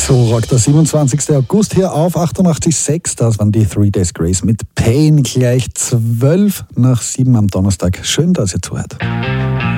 So rockt der 27. August hier auf 88,6. Das waren die 3 Days Grace mit Pain gleich 12 nach 7 am Donnerstag. Schön, dass ihr zuhört.